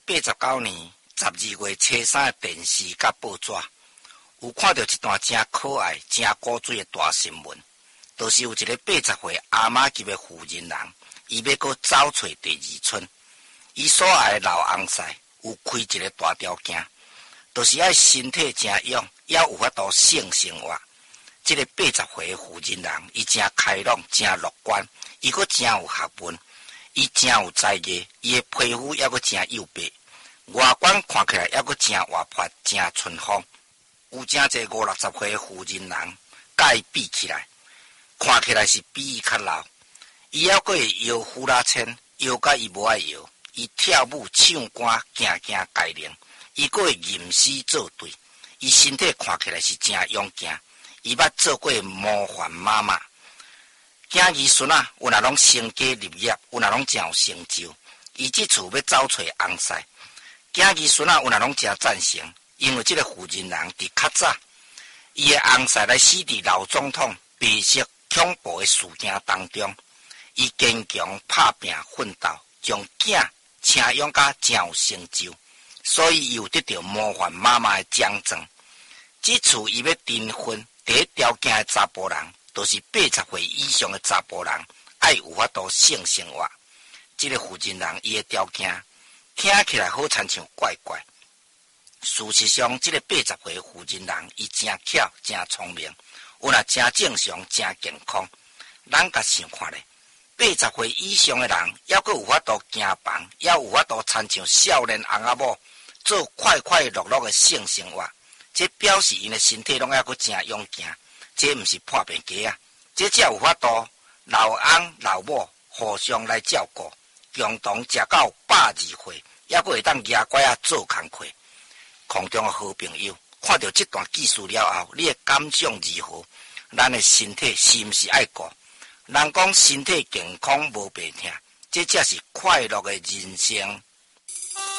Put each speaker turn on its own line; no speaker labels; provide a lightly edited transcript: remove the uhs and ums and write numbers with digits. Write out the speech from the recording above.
1989年12月初3的电视甲报纸，有看到一段真可爱、真古锥的大新闻，就是有一个80岁阿嬷级的妇人人，伊要搁走找第二春。伊所爱的老翁婿有开一个大条件，就是爱身体真勇，也有法度性生活。这个80岁的妇人人，伊真开朗、真乐观，伊搁真有学问，伊真有才艺，伊的皮肤也搁真幼白，外观看起来也搁真活泼、真春风。有真侪50-60岁的妇人人，甲伊比起来，看起来是比伊较老。伊还搁会摇呼啦圈，摇甲伊无爱摇。伊跳舞、唱歌、行改良，伊搁会吟诗作对。伊身体看起来是真勇健。伊捌做过模范妈妈，囝儿孙啊，有若拢成家立业，有若拢真有成就。伊即次要走找翁婿，囝儿孙啊，有若拢真赞成，因为即个妇人人伫较早，伊的翁婿来死伫老总统白色恐怖的事件当中，伊坚强拍拼奋斗，将囝请养甲真有成就，所以伊有得到模范妈妈的奖状。即次伊要订婚。第一条件的查甫人，就是80岁以上的查甫人，爱有法度性生活。这个妇人人，伊的条件听起来好亲像怪怪。事实上，这个80岁的妇人人，伊真巧、真聪明，有若真正常、真健康。咱甲想看咧，80岁以上的人，还阁有法度行房，也有法度亲像少年翁仔某，做快快乐乐的性生活。这表示因的身体拢还阁真勇健，这毋是破病假啊！这才有法度老翁老母互相来照顾，共同食到120岁，还阁会当牙拐啊做工课。空中的好朋友，看到这段记述了后，你的感想如何？咱的身体是毋是爱顾？人讲身体健康无病痛，这才是快乐的人生。